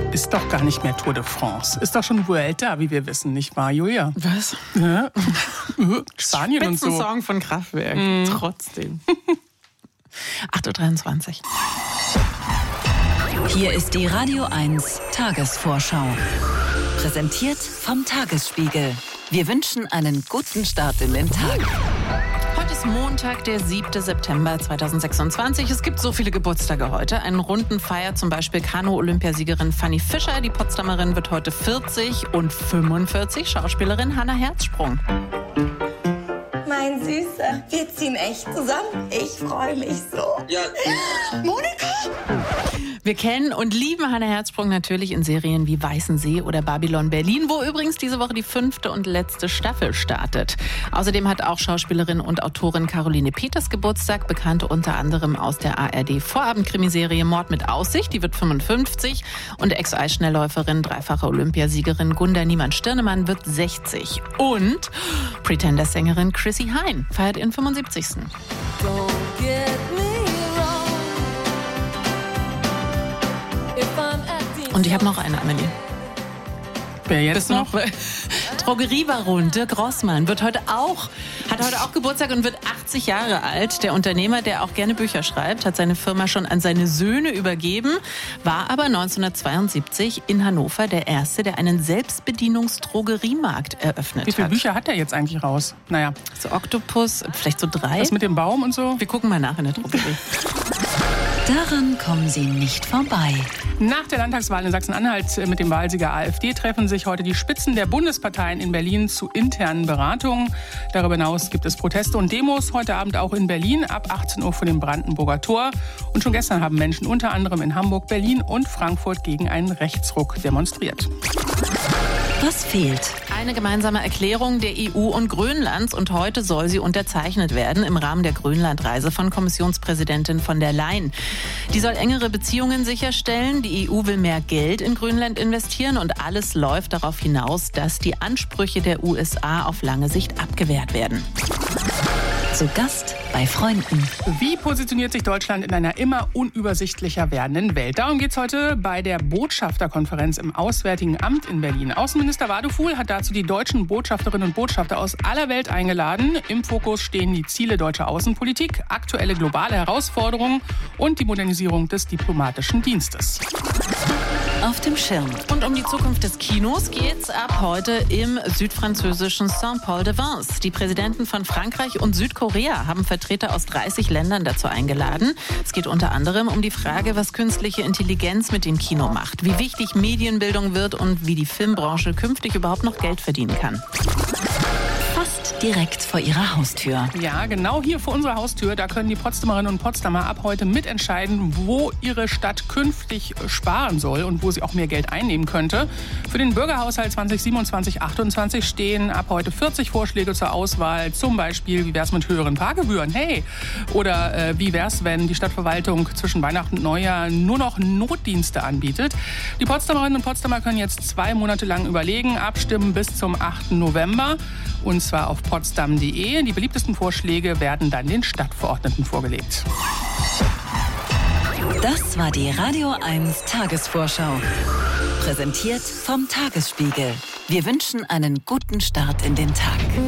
ist doch gar nicht mehr Tour de France. Ist doch schon Vuelta, wie wir wissen, nicht wahr, Julia? Was? Ja. Spanien und so. Song von Kraftwerk, trotzdem. 8.23 Uhr. Hier ist die Radio 1 Tagesvorschau. Präsentiert vom Tagesspiegel. Wir wünschen einen guten Start in den Tag. Heute ist Montag, der 7. September 2026. Es gibt so viele Geburtstage heute. Einen runden feiert zum Beispiel Kanu-Olympiasiegerin Fanny Fischer. Die Potsdamerin wird heute 40 und 45. Schauspielerin Hannah Herzsprung. Mein Süßer, wir ziehen echt zusammen. Ich freue mich so. Ja. Monika? Wir kennen und lieben Hannah Herzsprung natürlich in Serien wie Weißensee oder Babylon Berlin, wo übrigens diese Woche die 5. und letzte Staffel startet. Außerdem hat auch Schauspielerin und Autorin Caroline Peters Geburtstag, bekannt unter anderem aus der ARD-Vorabend-Krimiserie Mord mit Aussicht, die wird 55. Und Ex-Eisschnellläuferin, dreifache Olympiasiegerin Gunda Niemann-Stirnemann wird 60. Und Pretender-Sängerin Chrissy Hynde feiert ihren 75. Und ich habe noch eine, Amelie. Wer jetzt noch? Drogeriebaron Dirk Rossmann hat heute auch Geburtstag und wird 80 Jahre alt. Der Unternehmer, der auch gerne Bücher schreibt, hat seine Firma schon an seine Söhne übergeben, war aber 1972 in Hannover der Erste, der einen Selbstbedienungsdrogeriemarkt eröffnet hat. Wie viele Bücher hat er jetzt eigentlich raus? Naja. So Oktopus, vielleicht so 3. Das mit dem Baum und so? Wir gucken mal nach in der Drogerie. Daran kommen Sie nicht vorbei. Nach der Landtagswahl in Sachsen-Anhalt mit dem Wahlsieger AfD treffen sich heute die Spitzen der Bundesparteien in Berlin zu internen Beratungen. Darüber hinaus gibt es Proteste und Demos heute Abend auch in Berlin ab 18 Uhr vor dem Brandenburger Tor. Und schon gestern haben Menschen unter anderem in Hamburg, Berlin und Frankfurt gegen einen Rechtsruck demonstriert. Was fehlt? Eine gemeinsame Erklärung der EU und Grönlands und heute soll sie unterzeichnet werden im Rahmen der Grönlandreise von Kommissionspräsidentin von der Leyen. Die soll engere Beziehungen sicherstellen. Die EU will mehr Geld in Grönland investieren und alles läuft darauf hinaus, dass die Ansprüche der USA auf lange Sicht abgewehrt werden. Zu Gast bei Freunden. Wie positioniert sich Deutschland in einer immer unübersichtlicher werdenden Welt? Darum geht es heute bei der Botschafterkonferenz im Auswärtigen Amt in Berlin. Außenminister Wadefuhl hat dazu die deutschen Botschafterinnen und Botschafter aus aller Welt eingeladen. Im Fokus stehen die Ziele deutscher Außenpolitik, aktuelle globale Herausforderungen und die Modernisierung des diplomatischen Dienstes. Auf dem Schirm. Und um die Zukunft des Kinos geht's ab heute im südfranzösischen Saint-Paul-de-Vence. Die Präsidenten von Frankreich und Südkorea haben Vertreter aus 30 Ländern dazu eingeladen. Es geht unter anderem um die Frage, was künstliche Intelligenz mit dem Kino macht, wie wichtig Medienbildung wird und wie die Filmbranche künftig überhaupt noch Geld verdienen kann. Fast direkt vor Ihrer Haustür. Ja, genau hier vor unserer Haustür. Da können die Potsdamerinnen und Potsdamer ab heute mitentscheiden, wo ihre Stadt künftig sparen soll und wo sie auch mehr Geld einnehmen könnte. Für den Bürgerhaushalt 2027/28 stehen ab heute 40 Vorschläge zur Auswahl. Zum Beispiel, wie wär's mit höheren Parkgebühren? Hey! Oder wie wär's, wenn die Stadtverwaltung zwischen Weihnachten und Neujahr nur noch Notdienste anbietet? Die Potsdamerinnen und Potsdamer können jetzt 2 Monate lang überlegen, abstimmen bis zum 8. November. Und zwar auf potsdam.de. Die beliebtesten Vorschläge werden dann den Stadtverordneten vorgelegt. Das war die Radio 1 Tagesvorschau. Präsentiert vom Tagesspiegel. Wir wünschen einen guten Start in den Tag.